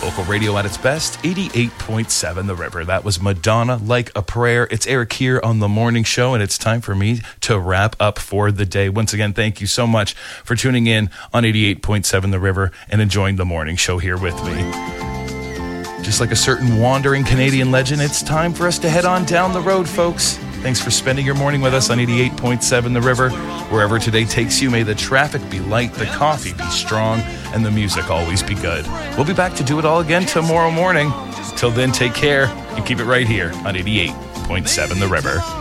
Local radio at its best, 88.7 The River. That was Madonna, Like a Prayer. It's Eric here on The Morning Show, and it's time for me to wrap up for the day. Once again, thank you so much for tuning in on 88.7 The River and enjoying The Morning Show here with me. Just like a certain wandering Canadian legend, it's time for us to head on down the road, folks. Thanks for spending your morning with us on 88.7 The River. Wherever today takes you, may the traffic be light, the coffee be strong, and the music always be good. We'll be back to do it all again tomorrow morning. Till then, take care and keep it right here on 88.7 The River.